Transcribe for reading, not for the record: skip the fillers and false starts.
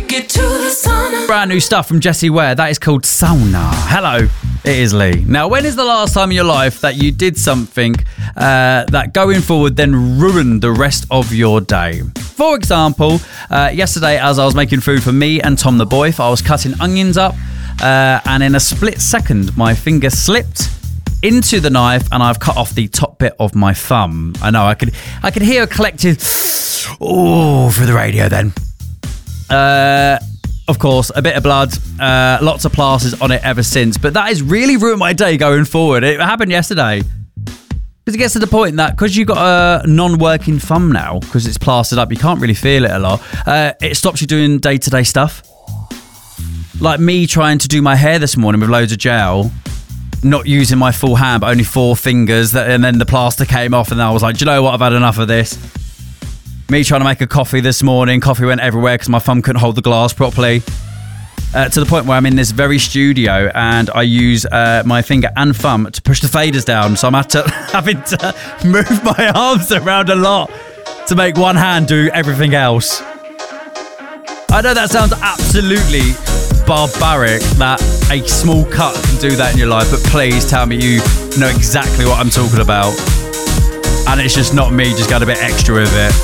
it to the sauna. Brand new stuff from Jessie Ware. That is called Sauna. Hello, it is Lee. Now, when is the last time in your life that you did something that going forward then ruined the rest of your day? For example, yesterday as I was making food for me and Tom the boy, I was cutting onions up and in a split second my finger slipped into the knife and I've cut off the top bit of my thumb. I know, I could hear a collective through the radio then. Of course, a bit of blood, lots of plasters on it ever since. But that has really ruined my day going forward. It happened yesterday. Because it gets to the point that because you've got a non-working thumb now, because it's plastered up, you can't really feel it a lot. It stops you doing day-to-day stuff. Like me trying to do my hair this morning with loads of gel, not using my full hand, but only 4 fingers. And then the plaster came off and I was like, do you know what? I've had enough of this. Me trying to make a coffee this morning. Coffee went everywhere because my thumb couldn't hold the glass properly. To the point where I'm in this very studio and I use my finger and thumb to push the faders down. So I'm having to move my arms around a lot to make one hand do everything else. I know that sounds absolutely barbaric that a small cut can do that in your life, but please tell me you know exactly what I'm talking about. And it's just not me just got a bit extra with it.